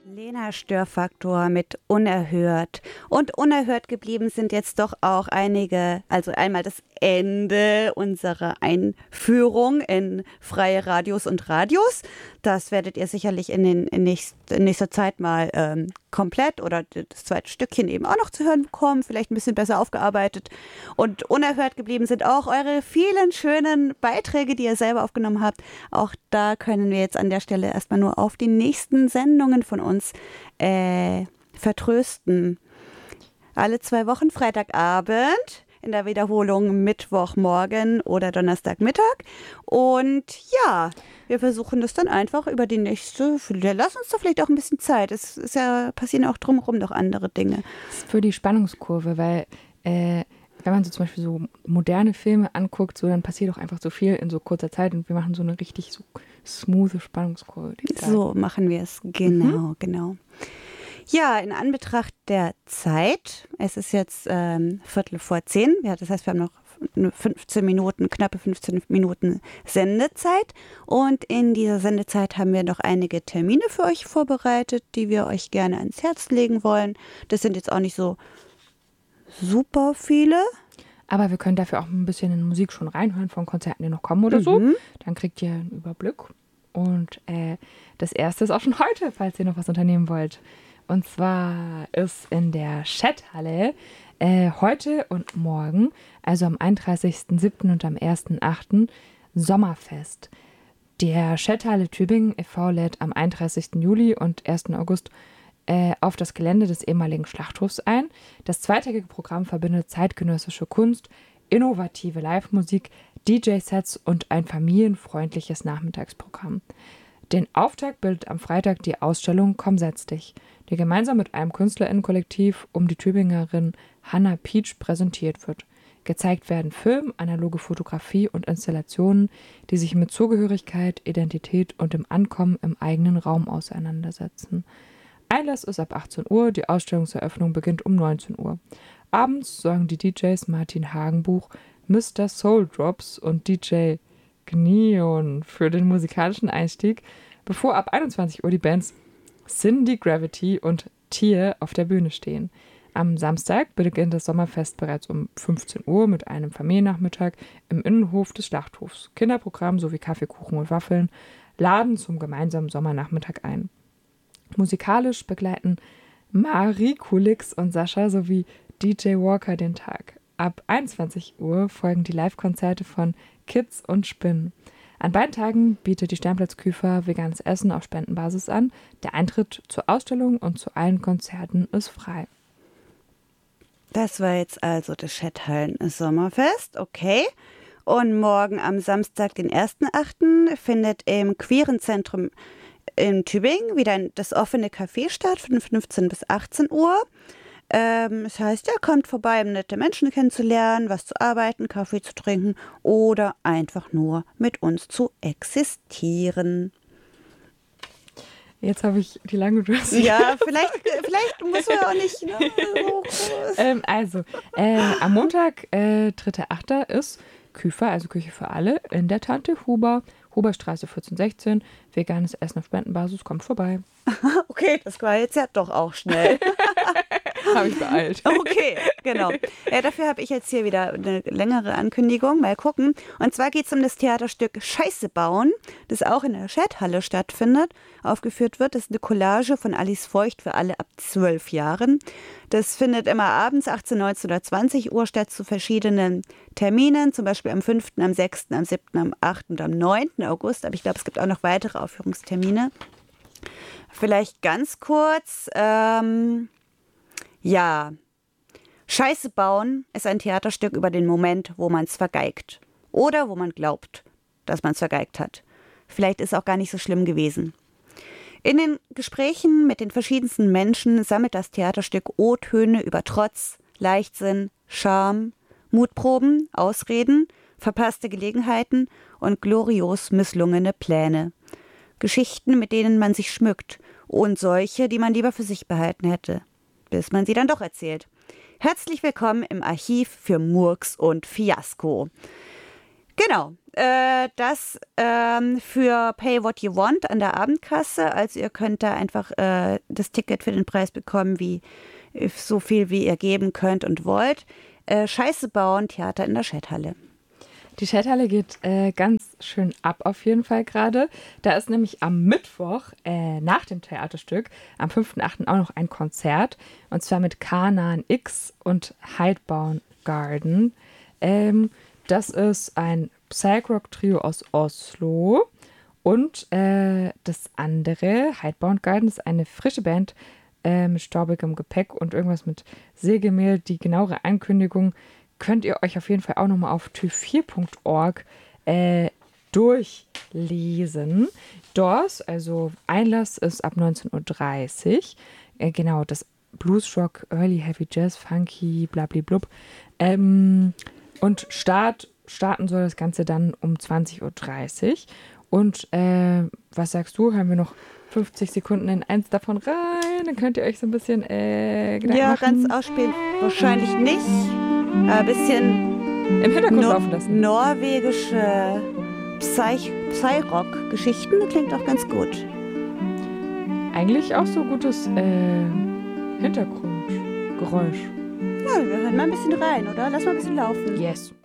Lena Störfaktor mit Unerhört. Und unerhört geblieben sind jetzt doch auch einige, also einmal das Ende unserer Einführung in freie Radios und Radios. Das werdet ihr sicherlich in nächster Zeit mal komplett oder das zweite Stückchen eben auch noch zu hören bekommen, vielleicht ein bisschen besser aufgearbeitet. Und unerhört geblieben sind auch eure vielen schönen Beiträge, die ihr selber aufgenommen habt. Auch da können wir jetzt an der Stelle erstmal nur auf die nächsten Sendungen von uns vertrösten. Alle 2 Wochen Freitagabend, in der Wiederholung Mittwochmorgen oder Donnerstagmittag. Und ja, wir versuchen das dann einfach über die nächste, lass uns doch vielleicht auch ein bisschen Zeit. Es ist ja, passieren auch drumherum noch andere Dinge. Das ist für die Spannungskurve, weil wenn man so zum Beispiel so moderne Filme anguckt, so dann passiert auch einfach so viel in so kurzer Zeit und wir machen so eine richtig so smooth Spannungskurve. So machen wir es, genau. Ja, in Anbetracht der Zeit, es ist jetzt 9:45, ja, das heißt, wir haben noch 15 Minuten, knappe 15 Minuten Sendezeit und in dieser Sendezeit haben wir noch einige Termine für euch vorbereitet, die wir euch gerne ans Herz legen wollen. Das sind jetzt auch nicht so super viele. Aber wir können dafür auch ein bisschen in Musik schon reinhören von Konzerten, die noch kommen oder so. Dann kriegt ihr einen Überblick. Und das erste ist auch schon heute, falls ihr noch was unternehmen wollt. Und zwar ist in der Chat-Halle heute und morgen, also am 31.07. und am 1.08. Sommerfest. Der Chat-Halle Tübingen e.V. lädt am 31. Juli und 1. August auf das Gelände des ehemaligen Schlachthofs ein. Das zweitägige Programm verbindet zeitgenössische Kunst, innovative Live-Musik, DJ-Sets und ein familienfreundliches Nachmittagsprogramm. Den Auftakt bildet am Freitag die Ausstellung Komm, setz dich, die gemeinsam mit einem KünstlerInnen-Kollektiv um die Tübingerin Hannah Pietsch präsentiert wird. Gezeigt werden Film, analoge Fotografie und Installationen, die sich mit Zugehörigkeit, Identität und dem Ankommen im eigenen Raum auseinandersetzen. Einlass ist ab 18 Uhr, die Ausstellungseröffnung beginnt um 19 Uhr. Abends sorgen die DJs Martin Hagenbuch, Mr. Soul Drops und DJ Gneon für den musikalischen Einstieg, bevor ab 21 Uhr die Bands Cindy Gravity und Tier auf der Bühne stehen. Am Samstag beginnt das Sommerfest bereits um 15 Uhr mit einem Familiennachmittag im Innenhof des Schlachthofs. Kinderprogramm sowie Kaffee, Kuchen und Waffeln laden zum gemeinsamen Sommernachmittag ein. Musikalisch begleiten Marie Kulix und Sascha sowie DJ Walker den Tag. Ab 21 Uhr folgen die Live-Konzerte von Kids und Spin. An beiden Tagen bietet die Sternplatzküfer veganes Essen auf Spendenbasis an. Der Eintritt zur Ausstellung und zu allen Konzerten ist frei. Das war jetzt also das Chathallen Sommerfest, okay. Und morgen am Samstag, den 1.8., findet im Queeren Zentrum in Tübingen wieder das offene Café statt von 15 bis 18 Uhr. Das heißt, ihr kommt vorbei, um nette Menschen kennenzulernen, was zu arbeiten, Kaffee zu trinken oder einfach nur mit uns zu existieren. Jetzt habe ich die lange Durst. Ja, vielleicht muss man ja auch nicht so groß. Am Montag, 3.8. ist Küfer, also Küche für alle, in der Tante Huber, Huberstraße 1416. Veganes Essen auf Spendenbasis, kommt vorbei. Okay, das war jetzt ja doch auch schnell. Habe ich beeilt. Okay, genau. Ja, dafür habe ich jetzt hier wieder eine längere Ankündigung. Mal gucken. Und zwar geht es um das Theaterstück Scheiße bauen, das auch in der Chathalle stattfindet, aufgeführt wird. Das ist eine Collage von Alice Feucht für alle ab 12 Jahren. Das findet immer abends 18, 19 oder 20 Uhr statt zu verschiedenen Terminen, zum Beispiel am 5., am 6., am 7., am 8. und am 9. August. Aber ich glaube, es gibt auch noch weitere Aufführungstermine. Vielleicht ganz kurz, ja, Scheiße bauen ist ein Theaterstück über den Moment, wo man es vergeigt. Oder wo man glaubt, dass man es vergeigt hat. Vielleicht ist es auch gar nicht so schlimm gewesen. In den Gesprächen mit den verschiedensten Menschen sammelt das Theaterstück O-Töne über Trotz, Leichtsinn, Scham, Mutproben, Ausreden, verpasste Gelegenheiten und glorios misslungene Pläne. Geschichten, mit denen man sich schmückt und solche, die man lieber für sich behalten hätte, bis man sie dann doch erzählt. Herzlich willkommen im Archiv für Murks und Fiasko. Genau, das für Pay What You Want an der Abendkasse. Also ihr könnt da einfach das Ticket für den Preis bekommen, wie so viel wie ihr geben könnt und wollt. Scheiße bauen, Theater in der Schetthalle. Die Schetthalle geht ganz schön ab auf jeden Fall gerade. Da ist nämlich am Mittwoch nach dem Theaterstück, am 5.8. auch noch ein Konzert. Und zwar mit Kanan X und Hidebound Garden. Das ist ein Psych-Rock-Trio aus Oslo. Und das andere, Hidebound Garden, ist eine frische Band mit staubigem Gepäck und irgendwas mit Sägemehl. Die genauere Ankündigung könnt ihr euch auf jeden Fall auch nochmal auf tü4.org durchlesen. Doors, also Einlass ist ab 19:30 Uhr. Genau, das Bluesrock, Early Heavy Jazz, Funky, blablablub. Und starten soll das Ganze dann um 20:30 Uhr. Und was sagst du? Hören wir noch 50 Sekunden in eins davon rein? Dann könnt ihr euch so ein bisschen Gedanken machen. Ganz ausspielen wahrscheinlich nicht. Ein bisschen Im Hintergrund laufen lassen. Norwegische Psy-Rock-Geschichten, klingt auch ganz gut. Eigentlich auch so gutes Hintergrundgeräusch. Ja, wir hören mal ein bisschen rein, oder? Lass mal ein bisschen laufen. Yes.